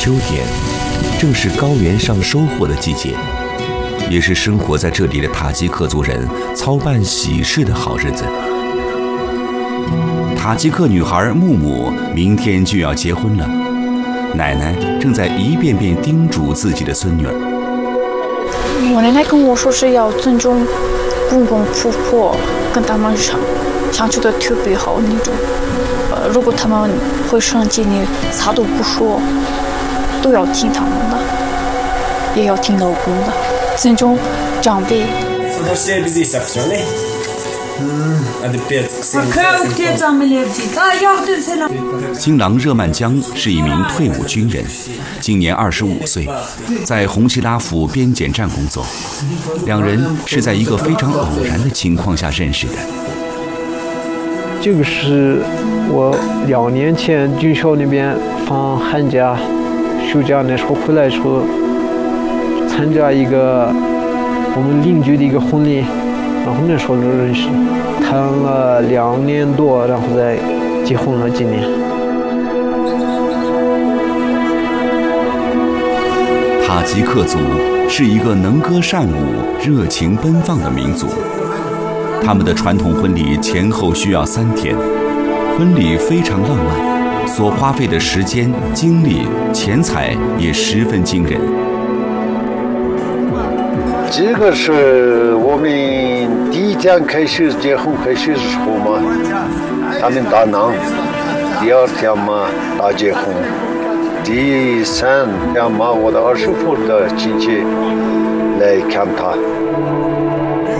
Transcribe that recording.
秋天，正是高原上收获的季节，也是生活在这里的塔吉克族人操办喜事的好日子。塔吉克女孩木木明天就要结婚了，奶奶正在一遍遍叮嘱自己的孙女儿。 我奶奶跟我说是要尊重公公婆婆，跟他们相处的特别好那种。如果他们会生气，你啥都不说，都要听他们的，也要听老公的，尊重长辈。 新郎热曼江是一名退伍军人，今年25岁，在红旗拉府边检站工作。两人是在一个非常偶然的情况下认识的。 这个是我2年前军校那边放寒假、暑假那时候回来时候，参加一个我们邻居的一个婚礼，然后那时候就认识，谈了2年多，然后再结婚了今年。 塔吉克族是一个能歌善舞、热情奔放的民族。他们的传统婚礼前后需要3天，婚礼非常浪漫，所花费的时间、精力、钱财也十分惊人。 这个是我们第1天开始结婚开始的时候嘛，他们打囊，第2天嘛大结婚，第3天嘛我的儿媳妇的亲戚来看他。